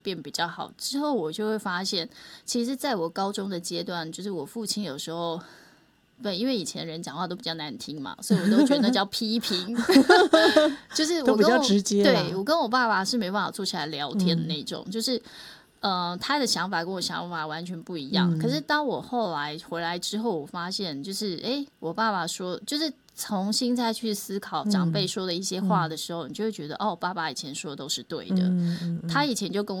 变比较好之后，我就会发现，其实在我高中的阶段，就是我父亲有时候。对，因为以前人讲话都比较难听嘛，所以我都觉得那叫批评。就是我都比较直接啦。 对，我跟我爸爸是没办法坐下来聊天的那种，就是他的想法跟我想法完全不一样。可是当我后来回来之后，我发现就是我爸爸说，就是重新再去思考长辈说的一些话的时候，你就会觉得哦，爸爸以前说的都是对的。他以前就跟我